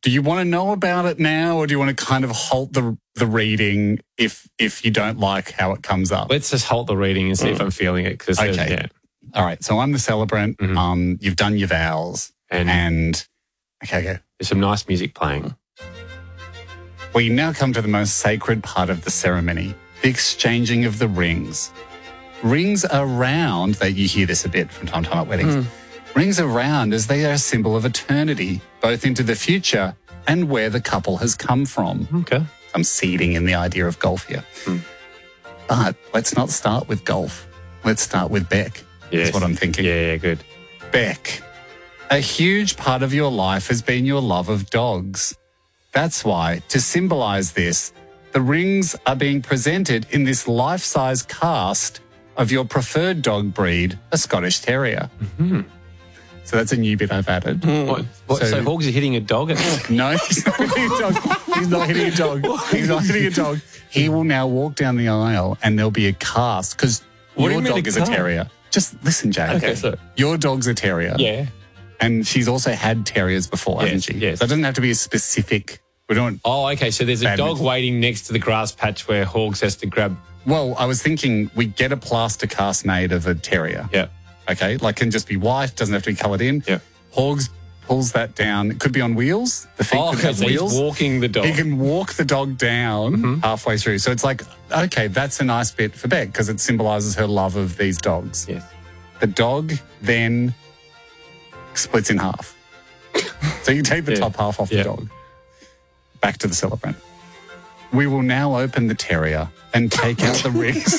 Do you want to know about it now, or do you want to kind of halt the reading if you don't like how it comes up? Let's just halt the reading and see if I'm feeling it. Okay. Yeah. All right. So I'm the celebrant. Mm-hmm. You've done your vows. And okay, go. There's some nice music playing. We now come to the most sacred part of the ceremony, the exchanging of the rings. Rings are round, that you hear this a bit from time to time at weddings. Rings are round as they are a symbol of eternity, both into the future and where the couple has come from. Okay. I'm seeding in the idea of golf here. But let's not start with golf. Let's start with Beck. Yes. That's what I'm thinking. Yeah, good. Beck, a huge part of your life has been your love of dogs. That's why, to symbolise this, the rings are being presented in this life-size cast of your preferred dog breed, a Scottish Terrier. So that's a new bit I've added. What, so Hogs are hitting a dog? No, he's not hitting a dog. He's not hitting a dog. He's not hitting a dog. He will now walk down the aisle and there'll be a cast because your dog is a terrier. Just listen, Jack. Okay, so your dog's a terrier. Yeah. And she's also had terriers before, hasn't she? Yes. So it doesn't have to be a specific. We don't. Oh, okay. So there's a dog waiting next to the grass patch where Hogs has to grab. Well, I was thinking we get a plaster cast made of a terrier. Yeah. Okay, like can just be white, doesn't have to be coloured in. Yeah. Hogs pulls that down. It could be on wheels. The feet could have so wheels. He's walking the dog. He can walk the dog down halfway through. So it's like, okay, that's a nice bit for Beck because it symbolises her love of these dogs. Yes. The dog then splits in half. So you take the top half off the dog. Back to the celebrant. We will now open the terrier and take out the rings.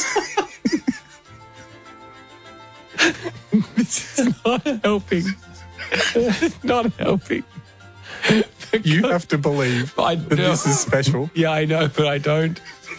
This is not helping. It's not helping. You have to believe that this is special. Yeah, I know, but I don't.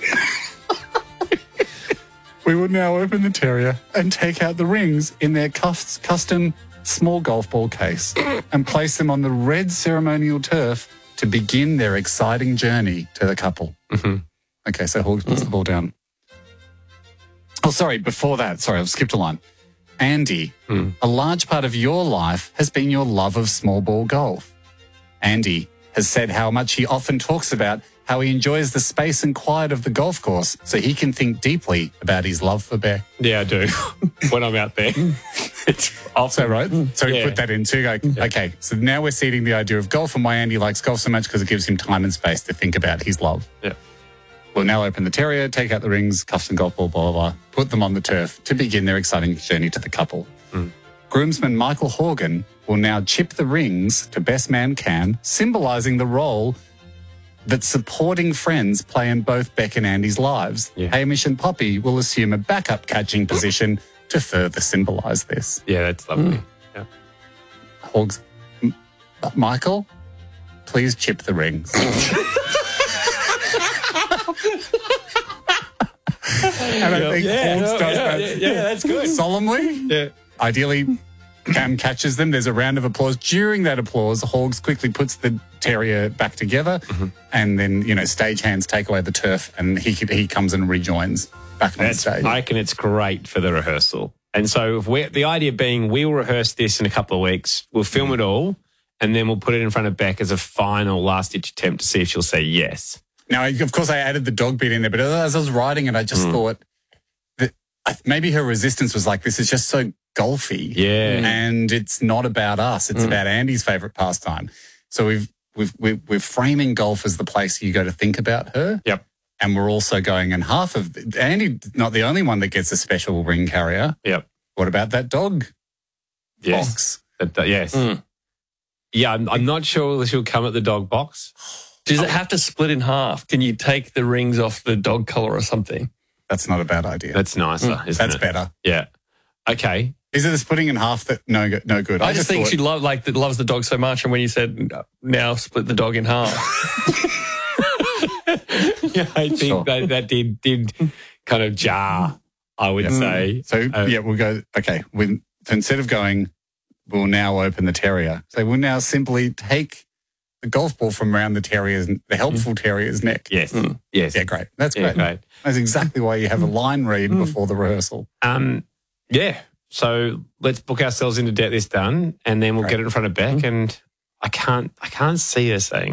We will now open the terrier and take out the rings in their custom small golf ball case and place them on the red ceremonial turf to begin their exciting journey to the couple. Okay, so Hogs puts the ball down. Oh, sorry, before that, sorry, I've skipped a line. Andy, a large part of your life has been your love of small ball golf. Andy has said how much he often talks about how he enjoys the space and quiet of the golf course so he can think deeply about his love for Beck. Yeah, I do. When I'm out there. It's also right. So we put that in too. Okay, so now we're seeding the idea of golf and why Andy likes golf so much because it gives him time and space to think about his love. Yeah. We'll now open the terrier, take out the rings, custom golf ball, blah, blah, blah, put them on the turf to begin their exciting journey to the couple. Groomsman Michael Horgan will now chip the rings to best man can, symbolising the role that supporting friends play in both Beck and Andy's lives. Hamish and Poppy will assume a backup catching position to further symbolise this. Yeah, that's lovely. Yeah. Hogs, Michael, please chip the rings. And I think Hogs does that. Yeah, that's good. Solemnly. Yeah. Ideally, Cam catches them. There's a round of applause. During that applause, Hogs quickly puts the terrier back together and then, stagehands take away the turf and he comes and rejoins back on stage. I reckon it's great for the rehearsal. And so the idea being we'll rehearse this in a couple of weeks, we'll film it all, and then we'll put it in front of Beck as a final last-ditch attempt to see if she'll say yes. Now, of course, I added the dog bit in there, but as I was writing it, I just thought that maybe her resistance was like, this is just so golfy. Yeah. And it's not about us. It's about Andy's favourite pastime. So we're framing golf as the place you go to think about her. Yep. And we're also going in half of Andy, not the only one that gets a special ring carrier. Yep. What about that dog box? Yes. Yeah, I'm not sure she'll come at the dog box. Does it have to split in half? Can you take the rings off the dog collar or something? That's not a bad idea. That's nicer, isn't it? That's better. Yeah. Okay. Is it the splitting in half that no good? I just think she loves the dog so much, and when you said now split the dog in half. Yeah, I think that did kind of jar, I would say. So, we'll go, okay, so instead of going, we'll now open the terrier. So we'll now simply take the golf ball from around the helpful terrier's neck. Yes. Yes. Yeah, great. That's great. Great. That's exactly why you have a line read before the rehearsal. Yeah. So let's book ourselves into Get This Done, and then we'll get it in front of Beck, and I can't see her saying